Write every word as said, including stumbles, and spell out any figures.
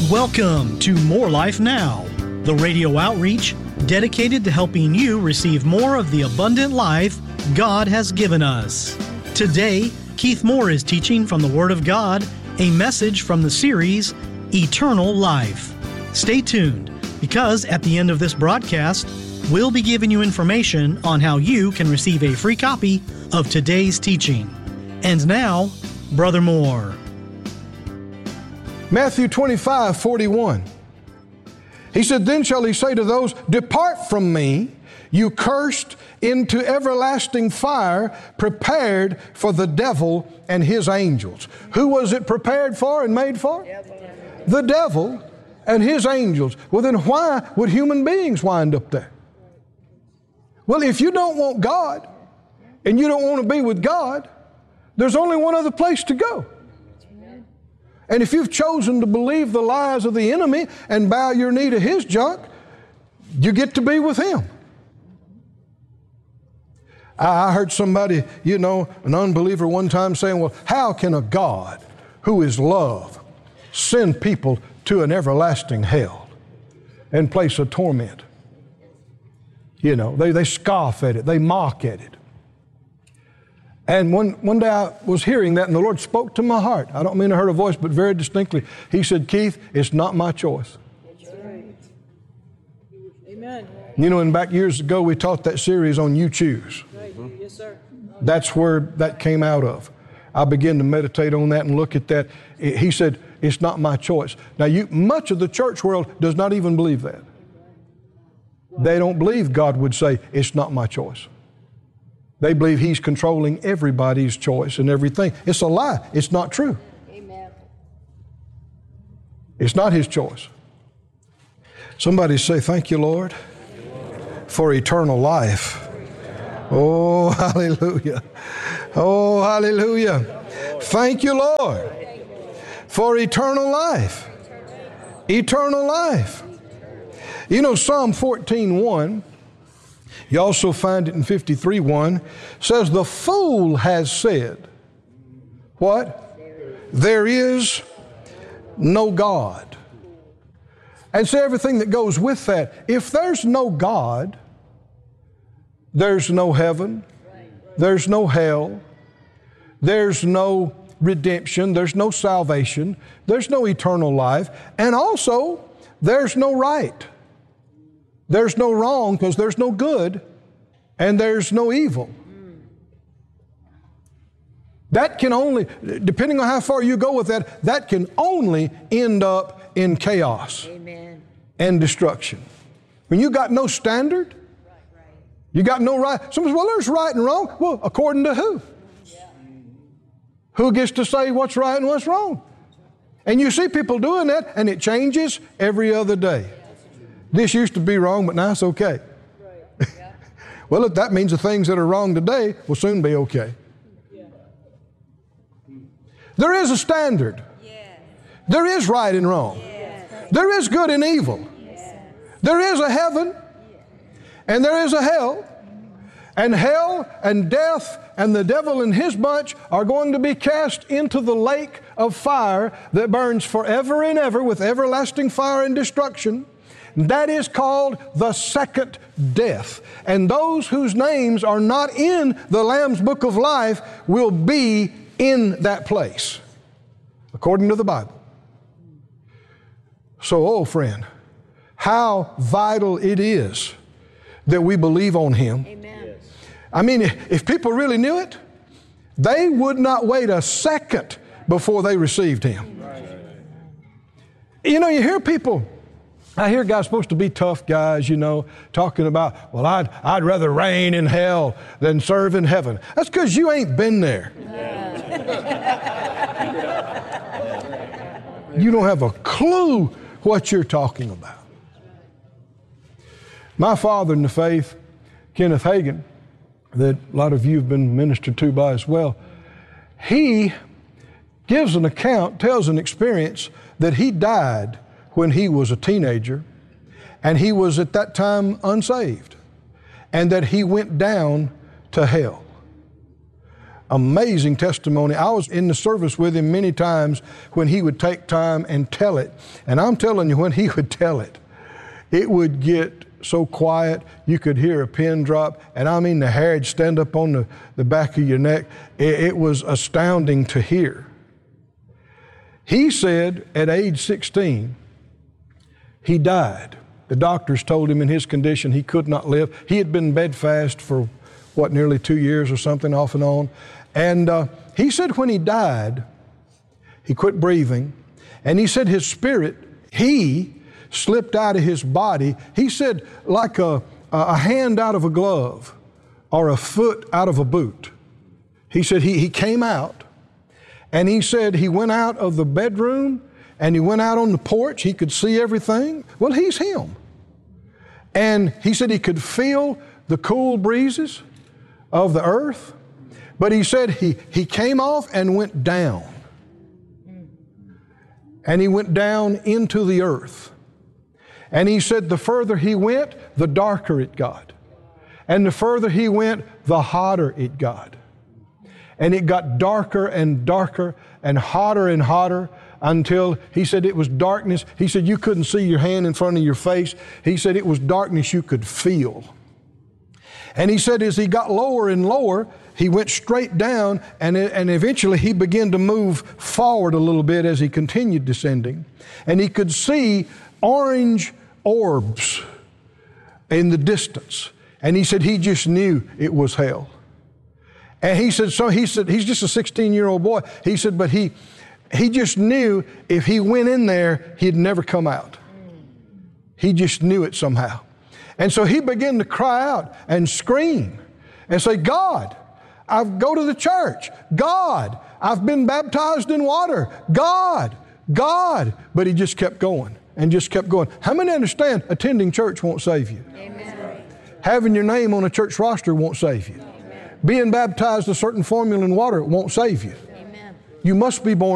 Welcome to More Life Now, the radio outreach dedicated to helping you receive more of the abundant life God has given us. Today, Keith Moore is teaching from the Word of God, a message from the series, Eternal Life. Stay tuned, because at the end of this broadcast, we'll be giving you information on how you can receive a free copy of today's teaching. And now, Brother Moore. Matthew twenty-five, forty-one. He said, "Then shall he say to those, Depart from me, you cursed, into everlasting fire, prepared for the devil and his angels." Who was it prepared for and made for? The devil and his angels. Well, then why would human beings wind up there? Well, if you don't want God and you don't want to be with God, there's only one other place to go. And if you've chosen to believe the lies of the enemy and bow your knee to his junk, you get to be with him. I heard somebody, you know, an unbeliever one time saying, well, how can a God who is love send people to an everlasting hell and place of torment? You know, they, they scoff at it. They mock at it. And one, one day I was hearing that, and the Lord spoke to my heart. I don't mean I heard a voice, but very distinctly. He said, "Keith, it's not my choice." That's right. Amen. You know, and back years ago, we taught that series on You Choose. Right. Yes, sir. That's where that came out of. I began to meditate on that and look at that. He said, "It's not my choice." Now, you, much of the church world does not even believe that. They don't believe God would say, "It's not my choice." They believe He's controlling everybody's choice and everything. It's a lie. It's not true. Amen. It's not His choice. Somebody say, "Thank you, Lord, for eternal life." Oh, hallelujah. Oh, hallelujah. Thank you, Lord, for eternal life. Eternal life. You know, Psalm fourteen one, you also find it in fifty-three one, says, "The fool has said," what? "There is no God." And so everything that goes with that. If there's no God, there's no heaven, there's no hell, there's no redemption, there's no salvation, there's no eternal life, and also there's no right. There's no wrong, because there's no good and there's no evil. That can only, depending on how far you go with that, that can only end up in chaos. Amen. And destruction. When you got no standard, you got no right. Somebody says, well, there's right and wrong. Well, according to who? Yeah. Who gets to say what's right and what's wrong? And you see people doing that, and it changes every other day. This used to be wrong, but now it's okay. Right. Yeah. Well, if that means the things that are wrong today will soon be okay. Yeah. There is a standard. Yeah. There is right and wrong. Yeah. There is good and evil. Yeah. There is a heaven, and there is a hell. And hell and death and the devil and his bunch are going to be cast into the lake of fire that burns forever and ever with everlasting fire and destruction. That is called the second death. And those whose names are not in the Lamb's Book of Life will be in that place, according to the Bible. So, oh friend, how vital it is that we believe on Him. Amen. I mean, if people really knew it, they would not wait a second before they received Him. You know, you hear people, I hear guys supposed to be tough guys, you know, talking about, well, I'd, I'd rather reign in hell than serve in heaven. That's because you ain't been there. You don't have a clue what you're talking about. My father in the faith, Kenneth Hagin, that a lot of you have been ministered to by as well, he gives an account, tells an experience that he died when he was a teenager, and he was at that time unsaved, and that he went down to hell. Amazing testimony. I was in the service with him many times when he would take time and tell it. And I'm telling you, when he would tell it, it would get so quiet you could hear a pin drop. And I mean the hair would stand up on the, the back of your neck. It, it was astounding to hear. He said at age sixteen, he died. The doctors told him in his condition he could not live. He had been bedfast for, what, nearly two years or something, off and on. And uh, he said when he died, he quit breathing. And he said his spirit, he slipped out of his body. He said like a, a hand out of a glove or a foot out of a boot. He said he, he came out. And he said he went out of the bedroom and he went out on the porch. He could see everything. Well, he's him. And he said he could feel the cool breezes of the earth. But he said he, he came off and went down. And he went down into the earth. And he said the further he went, the darker it got. And the further he went, the hotter it got. And it got darker and darker and hotter and hotter until he said it was darkness. He said you couldn't see your hand in front of your face. He said it was darkness you could feel. And he said as he got lower and lower, he went straight down, and, and eventually he began to move forward a little bit as he continued descending. And he could see orange orbs in the distance. And he said he just knew it was hell. And he said, so he said, he's just a sixteen-year-old boy. He said, but he, he just knew if he went in there, he'd never come out. He just knew it somehow. And so he began to cry out and scream and say, God, I go to the church. God, I've been baptized in water. God, God. But he just kept going and just kept going. How many understand attending church won't save you? Amen. Having your name on a church roster won't save you. Being baptized a certain formula in water won't save you. Amen. You must be born